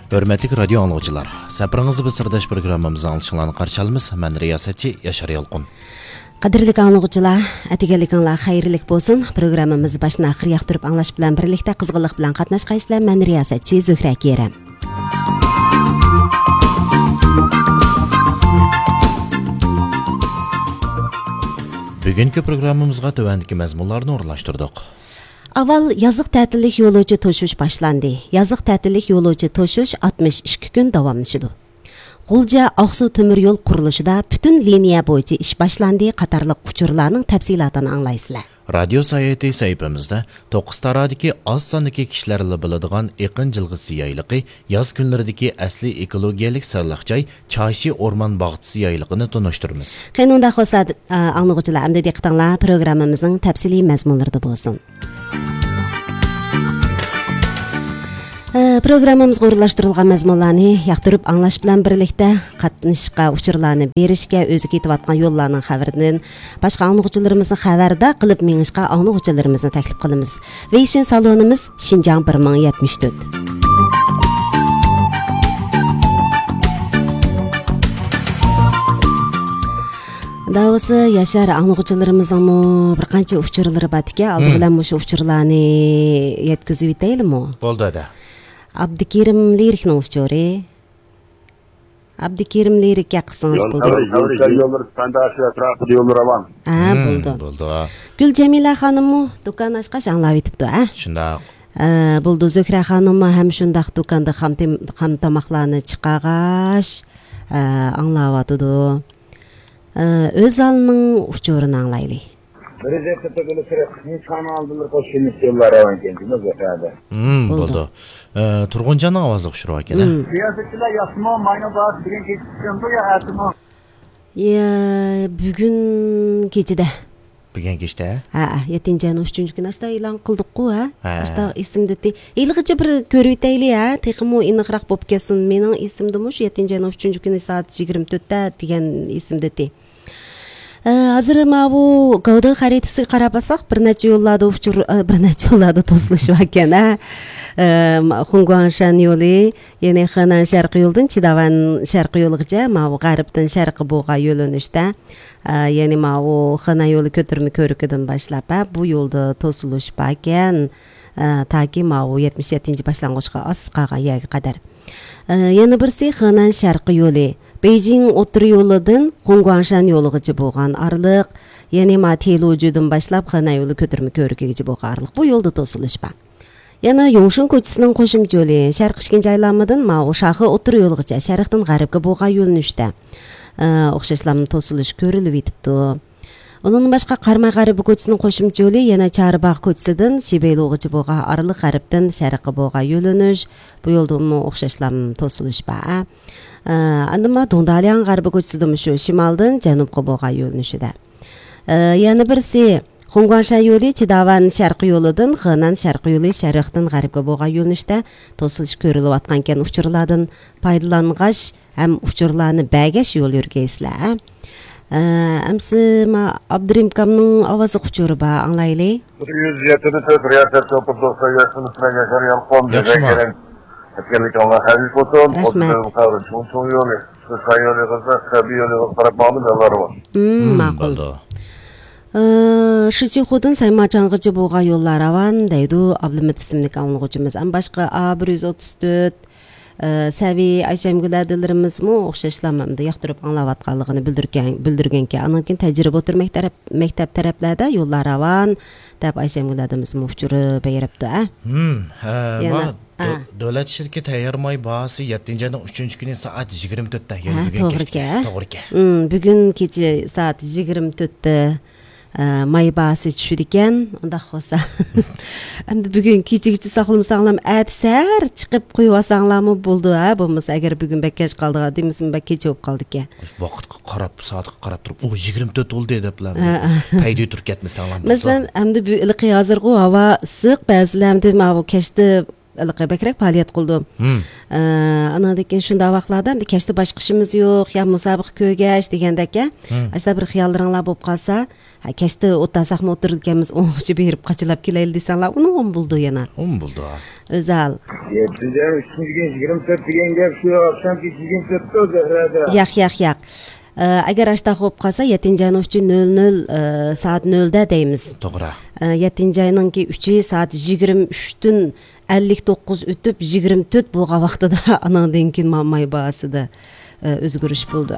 Hörmətli radio anlıqçılar, səpirinizi bir sırdaş programımızı alışıqlarını qarşı alımız. Mən riyasətçi Yaşar Yalqın. Qadirlik anlıqçılar, ətigəlikinlər xeyirlik bolsun. Programımızı başına axır yaxtırıb anlaş bilan birlikdə qızğınlıq bilan qatnaşqaysızlar. Mən riyasətçi Zöhrə Kerəm. Bugünkü programımızga tövəndiki məzmunlarını orlaşdırdıq. Avval yazıq tətillik yo'lovchi to'shish boshlandi. Yazıq tətillik yo'lovchi to'shish 62 kun davomlashadi. G'ulja Oqsuv temir yo'l qurilishida butun liniya bo'yicha ish boshlandi. Qatorliq uchurlarning tafsilotini anglaysizlar. Radio sayeti sayfamizda 9 taradagi oz sondagi kishilarla biladigan iqin jilg'isi yayliqi, yoz kunlaridagi asli ekologiyalik sarliqjoy Chashi o'rmon bog'chisi yayliqini tunishtiramiz. Qanunda xo'sa anlıqçılar, hamda diqqatinglar programmamizning tafsiliy mazmunlarida bo'lsin. Programmamızga o'rinlashtirilgan mazmunlarni yoqtirib anglash bilan birlikda qatnashishga, uchurlarni berishga, o'zi ketayotgan yo'llarning xabaridan boshqa anlıqçılarimizni xabarda qilib mengishga anlıqçılarimizni taklif qilamiz. Va ishin salonimiz Xinjiang 1074. Davası Yaşar anlıqçılarımızın bir qancha uchurlari bor ekan. Aldi bilan o'sha uchurlarni yetkazib o'taylikmi? Bo'ldi da. Abdukerim Lirikning uchuri. Abdukerim Lirikga qilsangiz bo'ldi. Yo'llar standart atrofida yo'llar avan. Bo'ldi. Bo'ldi. Gul Jamila xonimmi do'kon ochqash anglab o'tibdi, a? Shundaq. Bo'ldi. Zo'kra xonim ham shundaq do'konda ham tomoqlarni chiqargash anglab o'tdi. Öz alının uçuğunu anlaylı. Rezepte böyle sürekli nişanı aldılar, koşulmuş yıllar evan kendine zaten. Oldu. Turguncanın avazı kuşuru var gene. Siyasetçiler yasma, mayna bağız, bugün geçişten bu ya hayatımı. Ya, bugün geçide. Bugün geçti ha? 7. ayın 3. gün açta ilan kıldık ku ha? Açta isimde de. İlgıcı bir görüyteyli ha? Tekimu inıqraq bop kesin. Menin isimdimiz 7. ayın 3. günü saat 24'te degen isimde de. Hazır ma bu gavda xaritasi qarab basak bir necha yo'llarda to'silishib ekan ha. Xunguanshan yo'li, ya'ni Henan sharqiy yo'ldan Chidavan sharqiy yo'ligacha ma bu g'arbdan sharqqa bo'lgan yo'linishda, ya'ni ma bu Henan yo'li ko'tirma ko'rikidan boshlab bu yo'lda to'silishib ekan, taki ma bu 77-boshlang'ichga oz qolgan yerga qadar. Yana birsi Henan sharqiy yo'li. Beijing o'tir yo'lidan Xunguanshan yo'ligacha bo'lgan araliq, ya'ni ma Telujudan boshlab Henan yo'li ko'tirma ko'rikigacha bo'lgan araliq bu yo'lda to'silishib. Yana Yongshin ko'chasining qo'shimcha yo'li sharq ikkinchi aylamidan ma Shahi o'tir yo'ligacha sharqdan g'arbga bo'lgan yo'linishda o'xshashlarni to'silish ko'rilib yetibdi. Onun boshqa Qarmay g'arbi ko'chasining qo'shimcha yo'li yana Charbaq ko'chasidan Shibeylogacha bo'lgan araliq g'arbdan sharqqa bo'lgan yo'linish bu yo'lda o'xshashlarni to'silish bor. Andima Dongdalian g'arbi ko'chasidan shu shimoldan janubga bo'lgan yo'linishida. Yana birsi Xunguanshan yo'li Chidavan sharqiy yo'lidan Henan sharqiy yo'li sharqdan g'arbga bo'lgan yo'linishda to'silish ko'rilayotgan ekan. Uchurlardan foydalangach ham uchurlarni bagash yo'l yurgaysizlar. Amsi ma Abdurim kamning ovozi uchuri bor, anglayli. 174 riyaset to'pida yaşını sıra Yaşar Yalqın degan. Etkenlik Allah hayırlı olsun. O tavrı çoğun yolu. Sayılı kızlar, tabi yolu qarab bağlı yolları var. Ma'qul. Shichihudan Saymacang'icha bo'lgan yo'llar avan deydi Abdumat ismli anlıqçımız. Am boshqa A134 Savi Ayşemgüladilarimizmi o'xshashlamamda yoqtirib anglayotganligini bildirganki, anankin tajriba o'tir maktab taraflarda yo'llar avan deb Ayşemgüladimizmi uchirib beribdi. Davlat shirkati tayyormay bahsi 7. ayning 3. kuni soat 24 da To'g'ri ekan. Bugun kecha soat 24 da may bahsi tushdi ekan. Unda xo'sa. Endi bugun kecha saqlamsanglar atsar chiqib qo'yib olsanglarmi bo'ldi ha? Bo'lmasa agar bugun bakkach qoldi, deymizmi kecha bo'lib qoldi ekan. Vaqtga qarab, soatga qarab turib, o 24 bo'ldi deb bilan paydo turib ketmasanglar. Masalan, endi bu iliq hozirgi havo issiq, ba'zilarda ma bu kechda bakrak fəaliyyət qıldım. Anadakı şunda vaqtlarda keçdi başqa işimiz yo'q, ya musobaqa ko'rgash degandaka. Asla bir xiyollarыңlar bo'lib qolsa, keçdi o'tasaqmi o'tirganmiz, o'ng'chi berib qachilab kelayli desanlar, uni bo'ldi yana. Bo'ldi. O'zal. 24 degan gap shu oqshomki 24 Zahrada. Yo'q. Agar ashta bo'lib qolsa 7-ayning 3:00 soat 0da deymiz. To'g'ri. 7-ayninki 3 soat 23dan 59 o'tib 24 bo'lgan vaqtida anandan keyin may bahasida o'zgarish bo'ldi,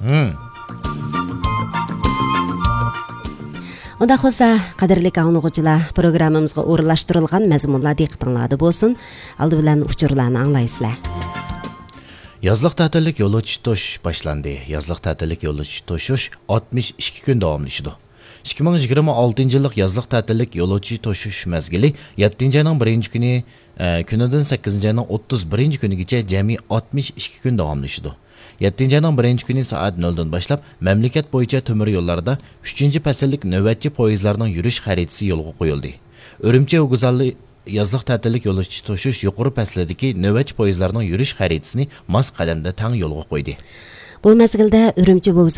Onda xo'sa, qadrli anglag'uchilar, programmamizga o'rinlashtirilgan mazmunlar diqqatingizda bo'lsin. Aldi bilan uchurlarni anglaysizlar. Yazlıq tətillik yolu tutuş başlandı. Yazlıq tətillik yolu tutuşuş 62 gün davamlaşdı. 2026 yıllık yazlıq tətillik yolu tutuşuş məzgili 7-ci ayının 1-ci günü günüdən 8-ci ayının 31-ci günügəcə cəmi 62 gün davamlaşdı. 7-ci ayının 1-ci günü saat 0'dan başlap məmləkət boyunca tömür yollarda 3-cü fəsillik növbətçi poyizlarının yürüyüş xəritəsi yolğa qoyuldu. Örümçi Uğuzallı yazlıq tətillik yolu tutuşuş yuqori pəslidəki növbətçi poyizlarının yürüyüş xəritəsini mas qədəmdə tən yolğa qoydu. Bu məzgildə Ürümçi